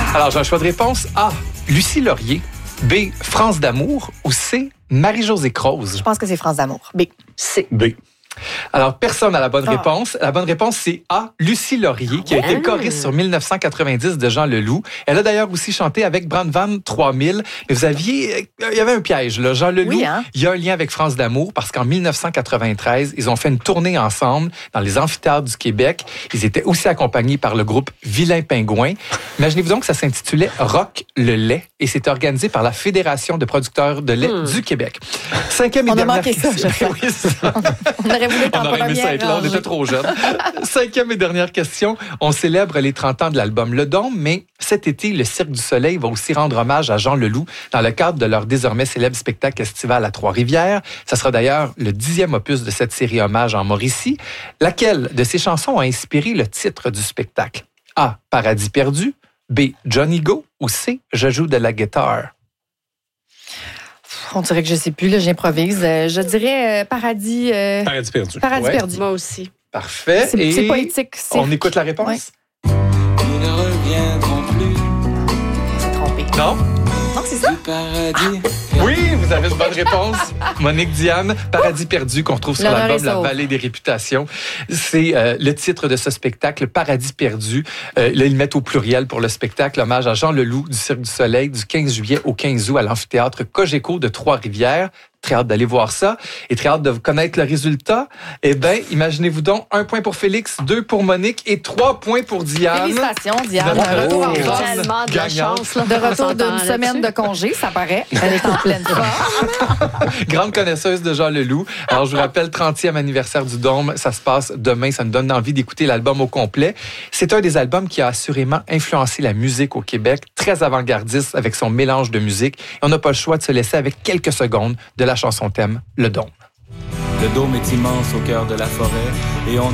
Alors, j'ai un choix de réponse. A, Lucie Laurier. B, France d'amour. Ou C, Marie-Josée Croze. Je pense que c'est France d'amour. B. C. B. Alors, personne n'a la bonne réponse. La bonne réponse, c'est A, Lucie Laurier, qui a été choriste sur 1990 de Jean Leloup. Elle a d'ailleurs aussi chanté avec Brandvan 3000. Mais il y avait un piège, là. Jean Leloup, il y a un lien avec France d'amour parce qu'en 1993, ils ont fait une tournée ensemble dans les amphithéâtres du Québec. Ils étaient aussi accompagnés par le groupe Vilain Pingouin. Imaginez-vous donc que ça s'intitulait Rock le lait et c'était organisé par la Fédération de producteurs de lait du Québec. Cinquième et dernière question. Oui, ça. On aurait voulu être en on aurait aimé ça être là, on était trop jeunes. Cinquième et dernière question. On célèbre les 30 ans de l'album Le Dôme, mais cet été, le Cirque du Soleil va aussi rendre hommage à Jean Leloup dans le cadre de leur désormais célèbre spectacle estival à Trois-Rivières. Ça sera d'ailleurs le 10e opus de cette série hommage en Mauricie. Laquelle de ces chansons a inspiré le titre du spectacle? A, Paradis perdu. B, Johnny Go. Ou C, Je joue de la guitare. On dirait que je ne sais plus, là, j'improvise. Je dirais Paradis... Paradis perdu. Paradis perdu. Moi aussi. Parfait. C'est poétique. On écoute la réponse? Ouais. Ils ne reviendront plus. C'est trompé. Non? Non, c'est ça? Du paradis. Oui, vous avez une bonne réponse. Monique Diane, Paradis perdu, qu'on retrouve sur l'album La Vallée des Réputations. C'est le titre de ce spectacle, Paradis perdu. Là, ils mettent au pluriel pour le spectacle hommage à Jean Leloup du Cirque du Soleil du 15 juillet au 15 août à l'amphithéâtre Cogeco de Trois-Rivières. Très hâte d'aller voir ça et très hâte de connaître le résultat. Eh bien, imaginez-vous donc 1 point pour Félix, 2 pour Monique et 3 points pour Diane. Félicitations, Diane. Tellement de la chance. Là, de retour d'une semaine de congé, ça paraît. Elle est en pleine forme. Grande connaisseuse de Jean Leloup. Alors, je vous rappelle, 30e anniversaire du Dôme. Ça se passe demain. Ça nous donne envie d'écouter l'album au complet. C'est un des albums qui a assurément influencé la musique au Québec. Très avant-gardiste avec son mélange de musique. Et on n'a pas le choix de se laisser avec quelques secondes de la chanson thème Le Dôme. Le dôme est immense au cœur de la forêt et on